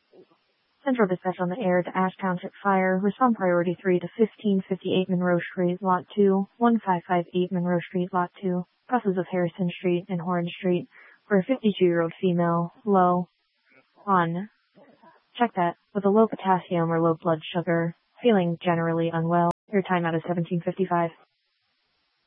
Central dispatch on the air to Ash Township Fire. Respond priority 3 to 1558 Monroe Street, Lot 2, 1558 Monroe Street, Lot 2, crosses of Harrison Street and Horn Street, for a 52-year-old female, low, on. Check that, with a low potassium or low blood sugar, feeling generally unwell. Your timeout is 17:55.